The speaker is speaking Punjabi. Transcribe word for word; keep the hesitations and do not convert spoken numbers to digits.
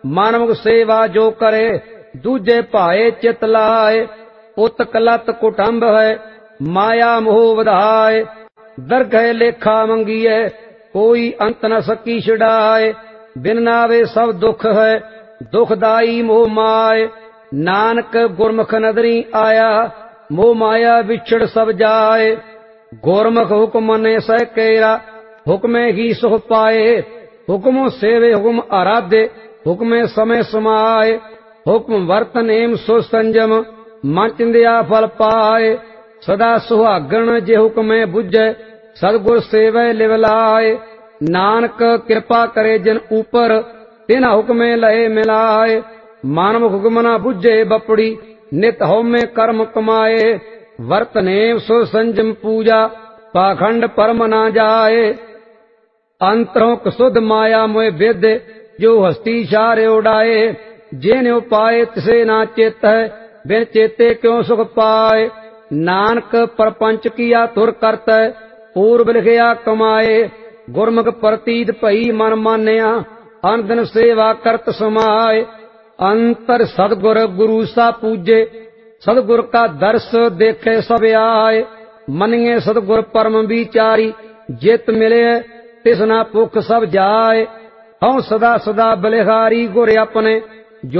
ਮਾਨਵ ਸੇਵਾ ਜੋ ਕਰੇ ਦੂਜੇ ਭਾਏ ਚਿਤ ਲਾਏ। ਉਤ ਕਲਤ ਕੁਟੰਬ ਹੈ ਮਾਇਆ ਮੋਹ ਵਧਾਏ। ਦਰਗਹਿ ਲੇਖਾ ਮੰਗੀਐ ਕੋਈ ਅੰਤ ਨ ਸਕੀ ਛਡਾਏ। ਬਿਨ ਨਾਵੇ ਸਭ ਦੁਖ ਹੈ ਦੁਖਦਾਈ ਮੋਹ ਮਾਏ। ਨਾਨਕ ਗੁਰਮੁਖ ਨਦਰੀ ਆਇਆ ਮੋਹ ਮਾਇਆ ਵਿਛੜ ਸਭ ਜਾਏ। ਗੁਰਮੁਖ ਹੁਕਮ ਮੰਨੇ ਸਹਿ ਕੇਰਾ ਹੁਕਮੇ ਹੀ ਸੁਖ ਪਾਏ। ਹੁਕਮੋ ਸੇਵੇ ਹੁਕਮ ਆਰਾਧੇ ਹੁਕਮੇ ਸਮੇ ਸਮਾਏ। ਹੁਕਮ ਵਰਤ ਨੇਮ ਸੋ ਸੰਜਮ ਮਨ ਚਿੰਦਿਆ ਫਲ ਪਾਏ। ਸਦਾ ਸੁਹਾਗਣ ਜੇ ਹੁਕਮੇ ਬੁੱਝੈ ਸਤਿਗੁਰ ਸੇਵੈ ਲਿਵ ਲਾਏ। ਨਾਨਕ ਕਿਰਪਾ ਕਰੇ ਜਿਨ ਉਪਰ ਤਿਨਾ ਹੁਕਮੇ ਲਏ ਮਿਲਾਏ। ਮਾਨਵ ਹੁਕਮ ਨਾ ਬੁੱਝੇ ਬਪੜੀ ਨਿਤ ਹਉਮੈ ਕਰਮ ਕਮਾਏ। ਵਰਤ ਨੇਮ ਸੋ ਸੰਜਮ ਪੂਜਾ ਪਾਖੰਡ ਪਰਮ ਨਾ ਜਾਏ। ਅੰਤਰੋਂ ਕਸੁਧ ਮਾਇਆ ਮੋਹਿ ਵਿਦ ਜੋ ਹਸਤੀ ਛਾਰੇ ਉਡਾਏ। ਜਿਨ ਉਪਾਏ ਤਿਸੇ ਨਾ ਚਿਤ ਹੈ ਬਿਨ ਚੇਤੇ ਕਿਉ ਸੁਖ ਪਾਏ। ਨਾਨਕ ਪਰਪੰਚ ਕੀਆ ਤੁਰ ਕਰਤੈ ਪੂਰਬ ਲਿਖਿਆ ਕਮਾਏ। ਗੁਰਮੁਖ ਪ੍ਰਤੀਤ ਭਈ ਮਨ ਮਾਨਿਆ ਅਨੰਦਨ ਸੇਵਾ ਕਰਤ ਸਮਾਏ। ਅੰਤਰ ਸਤਿਗੁਰ ਗੁਰੂ ਸਾ ਪੂਜੇ ਸਤਿਗੁਰ ਕਾ ਦਰਸ ਦੇਖੇ ਸਭ ਆਏ। ਮੰਨੀਏ ਸਤਿਗੁਰ ਪਰਮ ਵਿਚਾਰੀ ਜਿਤ ਮਿਲੇ ਤਿਸ ਨਾ ਭੁਖ ਸਭ ਜਾਏ। ਹਉ ਸਦਾ ਸਦਾ ਬਲਿਹਾਰੀ ਗੁਰ ਆਪਣੇ